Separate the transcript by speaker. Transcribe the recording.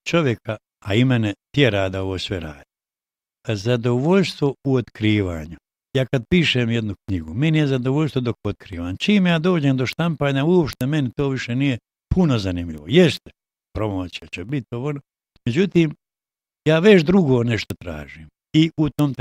Speaker 1: čovjeka, a i mene tjera da ovo sve radi. Zadovoljstvo u otkrivanju. Ja kad pišem jednu knjigu, meni je zadovoljstvo dok otkrivam. Čim ja dođem do štampanja, uopšte meni to više nije puno zanimljivo. Jeste, promocija će biti ovo. Međutim, ja već drugo nešto tražim. I u tom